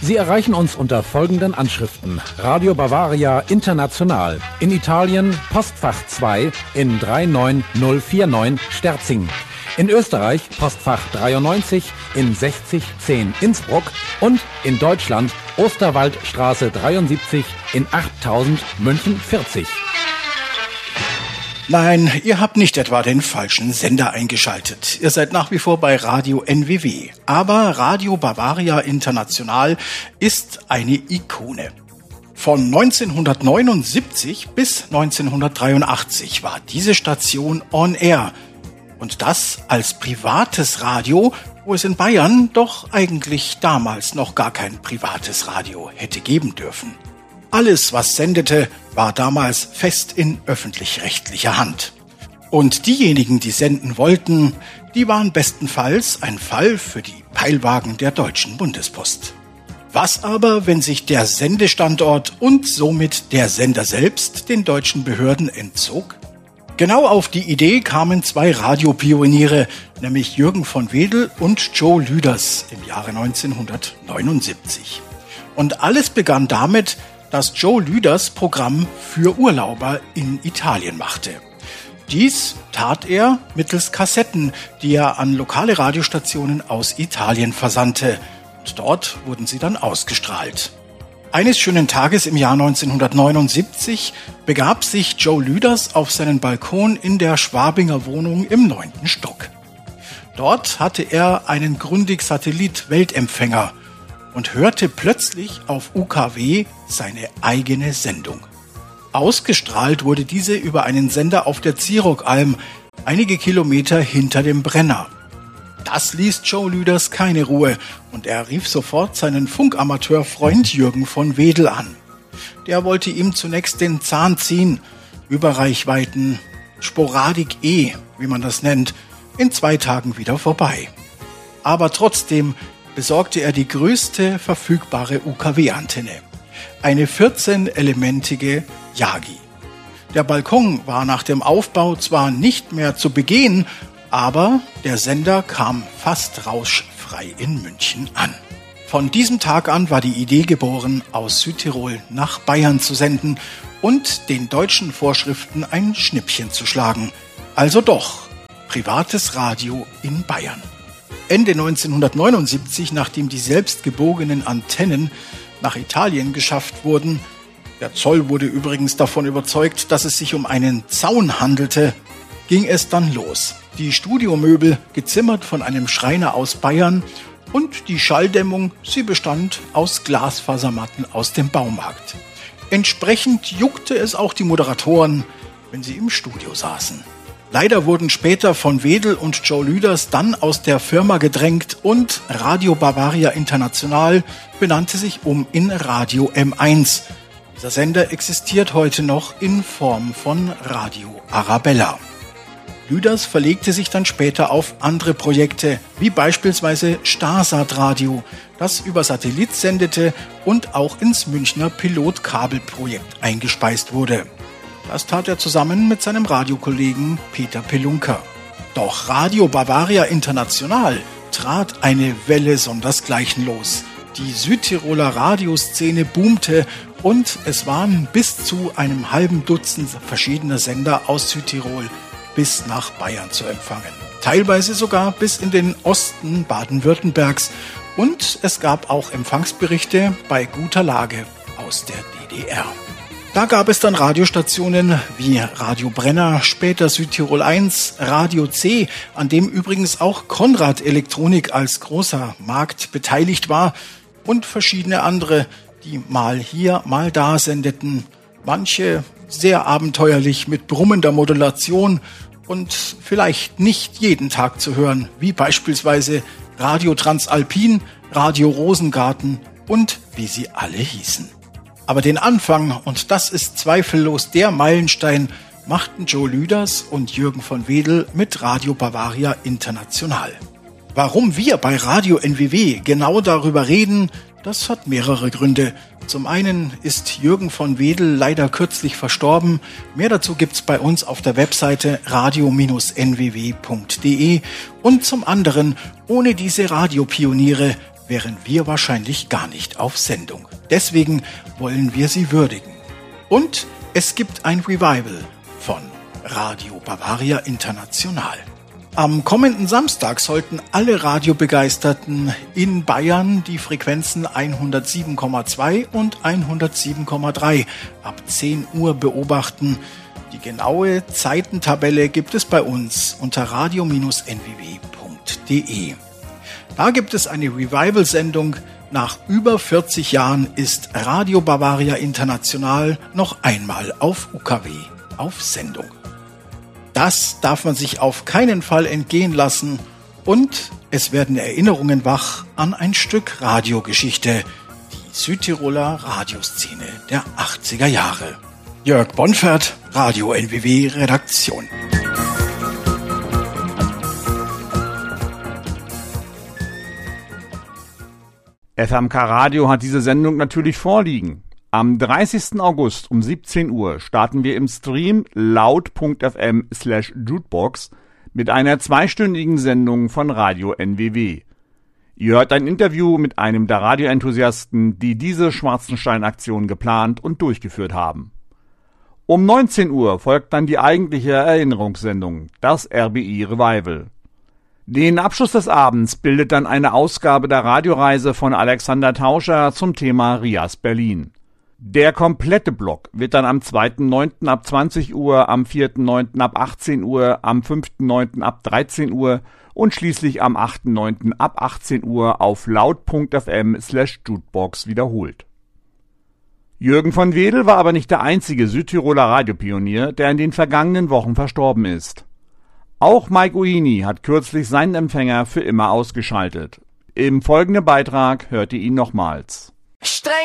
Sie erreichen uns unter folgenden Anschriften. Radio Bavaria International. In Italien Postfach 2 in 39049 Sterzing. In Österreich Postfach 93 in 6010 Innsbruck und in Deutschland Osterwaldstraße 73 in 8000 München 40. Nein, ihr habt nicht etwa den falschen Sender eingeschaltet. Ihr seid nach wie vor bei Radio NWW. Aber Radio Bavaria International ist eine Ikone. Von 1979 bis 1983 war diese Station on air. Und das als privates Radio, wo es in Bayern doch eigentlich damals noch gar kein privates Radio hätte geben dürfen. Alles, was sendete, war damals fest in öffentlich-rechtlicher Hand. Und diejenigen, die senden wollten, die waren bestenfalls ein Fall für die Peilwagen der Deutschen Bundespost. Was aber, wenn sich der Sendestandort und somit der Sender selbst den deutschen Behörden entzog? Genau auf die Idee kamen zwei Radiopioniere, nämlich Jürgen von Wedel und Joe Lüders im Jahre 1979. Und alles begann damit, dass Joe Lüders Programm für Urlauber in Italien machte. Dies tat er mittels Kassetten, die er an lokale Radiostationen aus Italien versandte. Und dort wurden sie dann ausgestrahlt. Eines schönen Tages im Jahr 1979 begab sich Joe Lüders auf seinen Balkon in der Schwabinger Wohnung im 9. Stock. Dort hatte er einen Grundig-Satellit-Weltempfänger und hörte plötzlich auf UKW seine eigene Sendung. Ausgestrahlt wurde diese über einen Sender auf der Zierokalm, einige Kilometer hinter dem Brenner. Das ließ Joe Lüders keine Ruhe und er rief sofort seinen Funkamateurfreund Jürgen von Wedel an. Der wollte ihm zunächst den Zahn ziehen, Überreichweiten, Sporadik E, wie man das nennt, in 2 Tagen wieder vorbei. Aber trotzdem besorgte er die größte verfügbare UKW-Antenne, eine 14-elementige Yagi. Der Balkon war nach dem Aufbau zwar nicht mehr zu begehen, aber der Sender kam fast rauschfrei in München an. Von diesem Tag an war die Idee geboren, aus Südtirol nach Bayern zu senden und den deutschen Vorschriften ein Schnippchen zu schlagen. Also doch, privates Radio in Bayern. Ende 1979, nachdem die selbstgebogenen Antennen nach Italien geschafft wurden, der Zoll wurde übrigens davon überzeugt, dass es sich um einen Zaun handelte, ging es dann los. Die Studiomöbel, gezimmert von einem Schreiner aus Bayern, und die Schalldämmung, sie bestand aus Glasfasermatten aus dem Baumarkt. Entsprechend juckte es auch die Moderatoren, wenn sie im Studio saßen. Leider wurden später von Wedel und Joe Lüders dann aus der Firma gedrängt und Radio Bavaria International benannte sich um in Radio M1. Dieser Sender existiert heute noch in Form von Radio Arabella. Lüders verlegte sich dann später auf andere Projekte, wie beispielsweise Starsat Radio, das über Satellit sendete und auch ins Münchner Pilotkabelprojekt eingespeist wurde. Das tat er zusammen mit seinem Radiokollegen Peter Pelunker. Doch Radio Bavaria International trat eine Welle sondersgleichen los. Die Südtiroler Radioszene boomte und es waren bis zu einem halben Dutzend verschiedener Sender aus Südtirol bis nach Bayern zu empfangen. Teilweise sogar bis in den Osten Baden-Württembergs und es gab auch Empfangsberichte bei guter Lage aus der DDR. Da gab es dann Radiostationen wie Radio Brenner, später Südtirol 1, Radio C, an dem übrigens auch Konrad Elektronik als großer Markt beteiligt war und verschiedene andere, die mal hier, mal da sendeten. Manche sehr abenteuerlich mit brummender Modulation und vielleicht nicht jeden Tag zu hören, wie beispielsweise Radio Transalpin, Radio Rosengarten und wie sie alle hießen. Aber den Anfang, und das ist zweifellos der Meilenstein, machten Joe Lüders und Jürgen von Wedel mit Radio Bavaria International. Warum wir bei Radio NWW genau darüber reden, das hat mehrere Gründe. Zum einen ist Jürgen von Wedel leider kürzlich verstorben. Mehr dazu gibt's bei uns auf der Webseite radio-nww.de. Und zum anderen, ohne diese Radiopioniere wären wir wahrscheinlich gar nicht auf Sendung. Deswegen wollen wir sie würdigen. Und es gibt ein Revival von Radio Bavaria International. Am kommenden Samstag sollten alle Radiobegeisterten in Bayern die Frequenzen 107,2 und 107,3 ab 10 Uhr beobachten. Die genaue Zeitentabelle gibt es bei uns unter radio-nww.de. Da gibt es eine Revival-Sendung. Nach über 40 Jahren ist Radio Bavaria International noch einmal auf UKW auf Sendung. Das darf man sich auf keinen Fall entgehen lassen und es werden Erinnerungen wach an ein Stück Radiogeschichte, die Südtiroler Radioszene der 80er Jahre. Jörg Bonfert, Radio NWW Redaktion. FMK Radio hat diese Sendung natürlich vorliegen. Am 30. August um 17 Uhr starten wir im Stream laut.fm/jukebox mit einer 2-stündigen Sendung von Radio NWW. Ihr hört ein Interview mit einem der Radioenthusiasten, die diese Schwarzenstein-Aktion geplant und durchgeführt haben. Um 19 Uhr folgt dann die eigentliche Erinnerungssendung, das RBI Revival. Den Abschluss des Abends bildet dann eine Ausgabe der Radioreise von Alexander Tauscher zum Thema Rias Berlin. Der komplette Block wird dann am 2.9. ab 20 Uhr, am 4.9. ab 18 Uhr, am 5.9. ab 13 Uhr und schließlich am 8.9. ab 18 Uhr auf laut.fm/jukebox wiederholt. Jürgen von Wedel war aber nicht der einzige Südtiroler Radiopionier, der in den vergangenen Wochen verstorben ist. Auch Mike Uini hat kürzlich seinen Empfänger für immer ausgeschaltet. Im folgenden Beitrag hört ihr ihn nochmals.